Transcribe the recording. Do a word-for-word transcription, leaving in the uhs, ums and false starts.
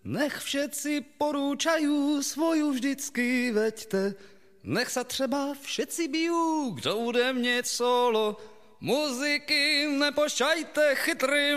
Nech všetci porúčajú, svoju vždycky veďte. Nech sa třeba všetci bijú, kdo bude mnieť solo. Muziky nepošťajte chytrým